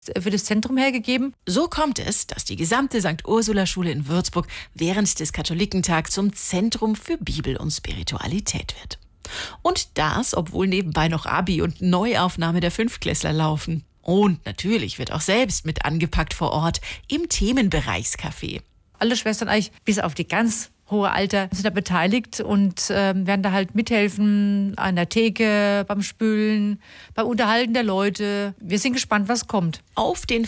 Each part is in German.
für das Zentrum hergegeben. So kommt es, dass die gesamte St. Ursula-Schule in Würzburg während des Katholikentags zum Zentrum für Bibel und Spiritualität wird. Und das, obwohl nebenbei noch Abi und Neuaufnahme der Fünftklässler laufen. Und natürlich wird auch selbst mit angepackt vor Ort im Themenbereichscafé. Alle Schwestern eigentlich bis auf die ganz hohe Alter sind da beteiligt und werden da halt mithelfen an der Theke, beim Spülen, beim Unterhalten der Leute. Wir sind gespannt, was kommt. Auf den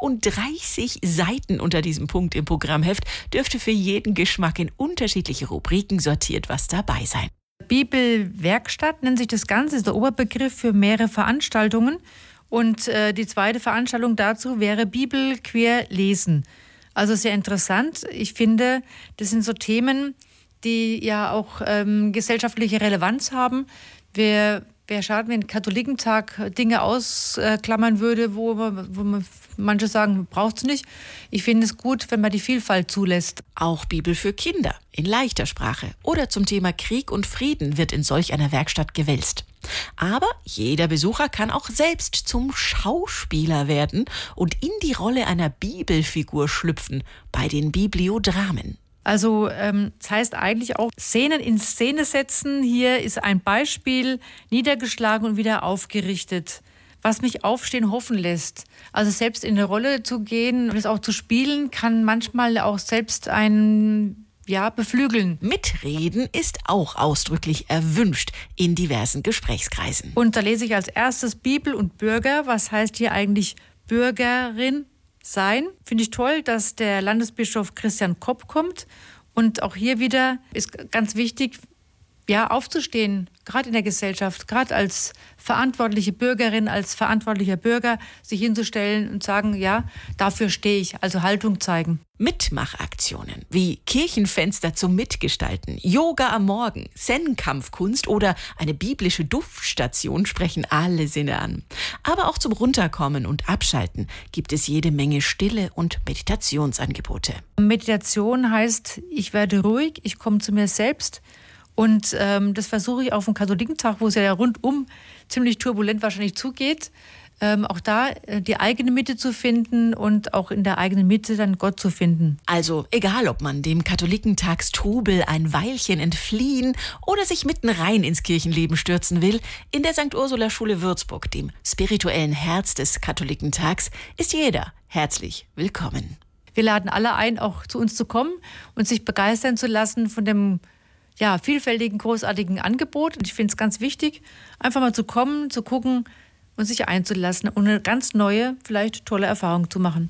35 Seiten unter diesem Punkt im Programmheft dürfte für jeden Geschmack in unterschiedliche Rubriken sortiert was dabei sein. Bibelwerkstatt nennt sich das Ganze, ist der Oberbegriff für mehrere Veranstaltungen. Und die zweite Veranstaltung dazu wäre Bibel quer lesen. Also sehr interessant. Ich finde, das sind so Themen, die ja auch gesellschaftliche Relevanz haben. Wäre schade, wenn Katholikentag Dinge ausklammern würde, wo man manche sagen, braucht es nicht. Ich finde es gut, wenn man die Vielfalt zulässt. Auch Bibel für Kinder in leichter Sprache oder zum Thema Krieg und Frieden wird in solch einer Werkstatt gewälzt. Aber jeder Besucher kann auch selbst zum Schauspieler werden und in die Rolle einer Bibelfigur schlüpfen bei den Bibliodramen. Also das heißt eigentlich auch Szenen in Szene setzen. Hier ist ein Beispiel, niedergeschlagen und wieder aufgerichtet, was mich aufstehen hoffen lässt. Also selbst in eine Rolle zu gehen und es auch zu spielen, kann manchmal auch selbst einen beflügeln. Mitreden ist auch ausdrücklich erwünscht in diversen Gesprächskreisen. Und da lese ich als erstes Bibel und Bürger. Was heißt hier eigentlich Bürgerin sein? Finde ich toll, dass der Landesbischof Christian Kopp kommt. Und auch hier wieder ist ganz wichtig, aufzustehen, gerade in der Gesellschaft, gerade als verantwortliche Bürgerin, als verantwortlicher Bürger, sich hinzustellen und sagen, ja, dafür stehe ich, also Haltung zeigen. Mitmachaktionen wie Kirchenfenster zum Mitgestalten, Yoga am Morgen, Zen-Kampfkunst oder eine biblische Duftstation sprechen alle Sinne an. Aber auch zum Runterkommen und Abschalten gibt es jede Menge Stille- und Meditationsangebote. Meditation heißt, ich werde ruhig, ich komme zu mir selbst. Und das versuche ich auf dem Katholikentag, wo es ja rundum ziemlich turbulent wahrscheinlich zugeht, auch da die eigene Mitte zu finden und auch in der eigenen Mitte dann Gott zu finden. Also egal, ob man dem Katholikentagstrubel ein Weilchen entfliehen oder sich mitten rein ins Kirchenleben stürzen will, in der St. Ursula-Schule Würzburg, dem spirituellen Herz des Katholikentags, ist jeder herzlich willkommen. Wir laden alle ein, auch zu uns zu kommen und sich begeistern zu lassen von dem vielfältigen, großartigen Angebot. Und ich finde es ganz wichtig, einfach mal zu kommen, zu gucken und sich einzulassen und eine ganz neue, vielleicht tolle Erfahrung zu machen.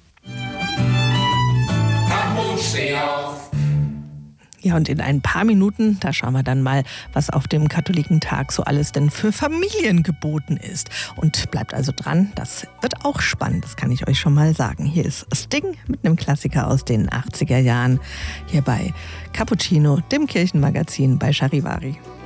Ja, und in ein paar Minuten, da schauen wir dann mal, was auf dem Katholikentag so alles denn für Familien geboten ist. Und bleibt also dran, das wird auch spannend, das kann ich euch schon mal sagen. Hier ist Sting mit einem Klassiker aus den 80er Jahren, hier bei Cappuccino, dem Kirchenmagazin bei Charivari.